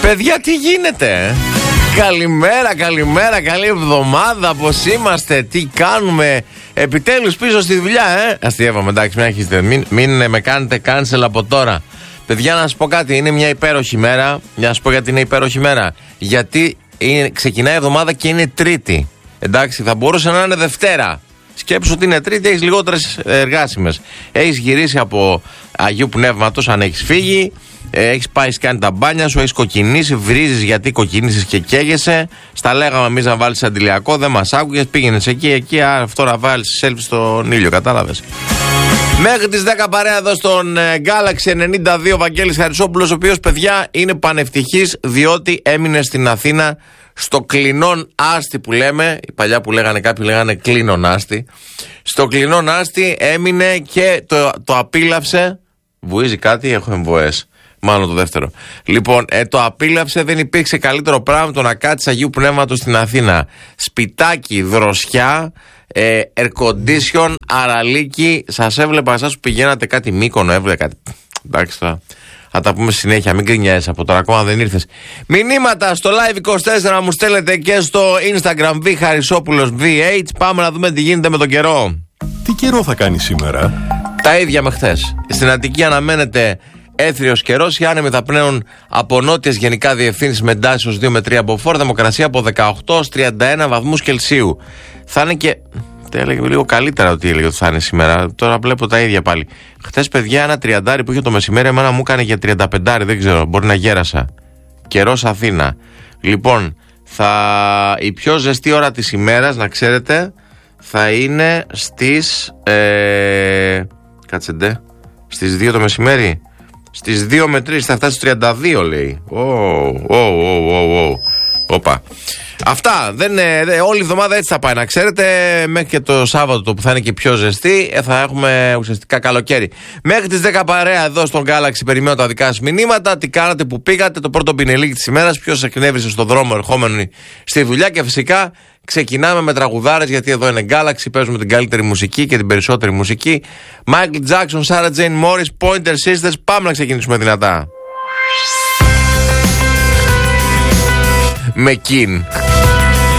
Παιδιά, τι γίνεται? Καλημέρα, καλή εβδομάδα. Πώς είμαστε, τι κάνουμε? Επιτέλους πίσω στη δουλειά, Αστιεύομαι, εντάξει, μην αρχίσετε. Μην με κάνετε cancel από τώρα. Παιδιά, να σας πω κάτι, είναι μια υπέροχη μέρα. Να σας πω γιατί είναι υπέροχη μέρα. Γιατί ξεκινάει η εβδομάδα και είναι Τρίτη. Εντάξει, θα μπορούσε να είναι Δευτέρα. Σκέψου ότι είναι Τρίτη, έχεις λιγότερες εργάσιμες. Έχεις γυρίσει από Αγίου Πνεύματος, αν έχεις φύγει. Έχεις πάει, κάνει τα μπάνια σου, έχεις κοκκινήσει, βρίζεις γιατί κοκκινήσεις και καίγεσαι. Στα λέγαμε εμείς να βάλεις αντιλιακό, δεν μας άκουγες, πήγαινες εκεί, αυτό να βάλεις selfie στον ήλιο, κατάλαβες. Μέχρι τις 10 παρέα εδώ στον Galaxy 92, Βαγγέλης Χαρισόπουλος, ο οποίος, παιδιά, είναι πανευτυχής διότι έμεινε στην Αθήνα στο κλεινόν άστη που λέμε. Οι παλιά που λέγανε, κάποιοι λέγανε κλείνον άστη. Στο κλεινόν άστη έμεινε και το απίλαυσε. Βουίζει κάτι, έχω εμβοές. Μάλλον το δεύτερο. Λοιπόν, το απίλαυσε, δεν υπήρξε καλύτερο πράγμα το να κάτσει Αγίου Πνεύματος στην Αθήνα. Σπιτάκι, δροσιά, air condition, αραλίκι. Σας έβλεπα εσάς που πηγαίνατε κάτι Μύκονο, έβλεπα κάτι. Εντάξει τώρα. Θα τα πούμε συνέχεια, μην κρινιάζεσαι από τώρα, ακόμα δεν ήρθες. Μηνύματα στο Live24 μου στέλνετε και στο Instagram Χαρισόπουλος VH. Πάμε να δούμε τι γίνεται με τον καιρό. Τι καιρό θα κάνει σήμερα? Τα ίδια με χθες. Στην Αττική αναμένεται έθριος καιρός. Οι άνεμοι θα πνέουν από νότιες γενικά διευθύνσεις με εντάσεις 2 με 3 από φόρ. Θερμοκρασία από 18 ως 31 βαθμούς Κελσίου. Θα είναι και. Έλεγε λίγο καλύτερα ότι έλεγε ότι θα είναι σήμερα. Τώρα βλέπω τα ίδια πάλι. Χθες, παιδιά, ένα 30 που είχε το μεσημέρι, εμένα μου έκανε για 35, δεν ξέρω, μπορεί να γέρασα. Καιρός Αθήνα. Λοιπόν, η πιο ζεστή ώρα της ημέρας, να ξέρετε, θα είναι στις. Κάτσεντε. Στις 2 το μεσημέρι. Στις 2 με 3 θα φτάσει στους 32, λέει. Όπα. Αυτά. Όλη η εβδομάδα έτσι θα πάει, να ξέρετε. Μέχρι και το Σάββατο που θα είναι και πιο ζεστή, θα έχουμε ουσιαστικά καλοκαίρι. Μέχρι τις 10 παρέα εδώ στον Galaxy περιμένω τα δικά σας μηνύματα. Τι κάνατε, που πήγατε, το πρώτο πινελίκι της ημέρας. Ποιος εκνεύρισε στον δρόμο ερχόμενοι στη δουλειά. Και φυσικά ξεκινάμε με τραγουδάρες, γιατί εδώ είναι Galaxy. Παίζουμε την καλύτερη μουσική και την περισσότερη μουσική. Michael Jackson, Sarah Jane Morris, Pointer Sisters. Πάμε να ξεκινήσουμε δυνατά. Με Kin.